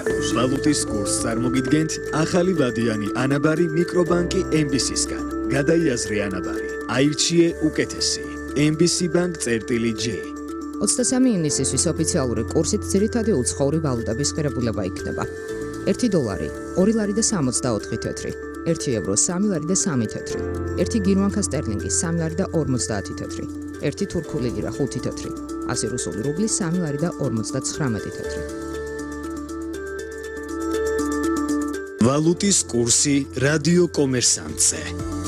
ვალუტის კურსს წარმოგიდგენთ ახალი ვადიანი ანაბარი მიკრობანკი MBC-სგან. გადაიაზრე ანაბარი. აირჩიე უკეთესი. MBC Bank წერტილი J. 23 ივნისისთვის ოფიციალური კურსით ძირითადი უცხოური ვალუტების ღირებულება იქნება. 1 დოლარი 2 ლარი და 64 თეთრი, 1 ევრო 3 ლარი და 3 თეთრი, 1 გირვანკა სტერლინგი 3 ლარი და 50 თეთრი, 1 თურქული ლირა 5 თეთრი, 100 რუსული რუბლი 3 ლარი და 59 თეთრი. ვალუტის კურსი რადიო კომერსანტზე.